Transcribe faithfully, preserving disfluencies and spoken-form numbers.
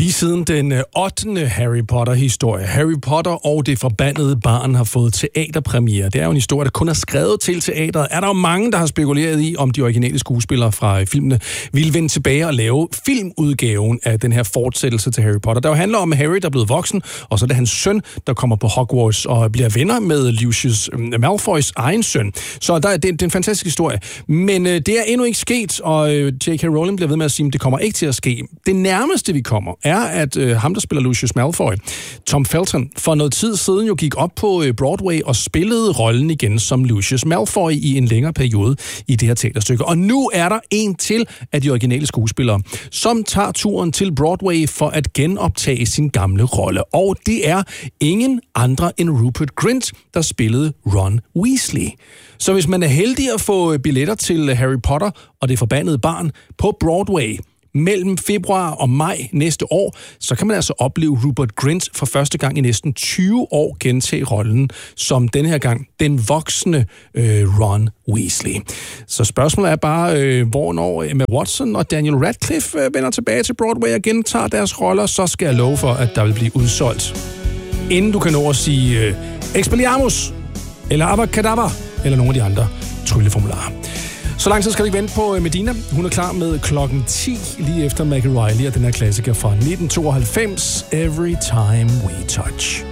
Lige siden den ottende Harry Potter-historie, Harry Potter og det forbandede barn, har fået teaterpremiere. Det er jo en historie, der kun er skrevet til teateret. Er der jo mange, der har spekuleret i, om de originale skuespillere fra filmene ville vende tilbage og lave filmudgaven af den her fortsættelse til Harry Potter. Der jo handler om Harry, der er blevet voksen, og så er det hans søn, der kommer på Hogwarts og bliver venner med Lucius Malfoys egen søn. Så der, det, det er en fantastisk historie. Men øh, det er endnu ikke sket, og øh, J K. Rowling bliver ved med at sige, at det kommer ikke til at ske. Det nærmeste, vi kommer, er, at øh, ham, der spiller Lucius Malfoy, Tom Felton, for noget tid siden jo gik op på øh, Broadway og spillede rollen igen som Lucius Malfoy i en længere periode i det her teaterstykke. Og nu er der en til af de originale skuespillere, som tager turen til Broadway for at genoptage sin gamle rolle. Og det er ingen andre end Rupert Grint, der spillede Ron Weasley. Så hvis man er heldig at få billetter til Harry Potter og det forbandede barn på Broadway mellem februar og maj næste år, så kan man altså opleve Rupert Grint for første gang i næsten tyve år gentage rollen som denne her gang den voksne øh, Ron Weasley. Så spørgsmålet er bare, øh, hvornår Emma Watson og Daniel Radcliffe øh, vender tilbage til Broadway og gentager deres roller, så skal jeg love for, at der vil blive udsolgt. Inden du kan nå at sige øh, Expelliarmus, eller Abacadabra, eller nogle af de andre trylleformularer. Så lang tid skal vi vente på Medina. Hun er klar med klokken ti, lige efter Maggie Reilly og den her klassiker fra nitten tooghalvfems, Every Time We Touch.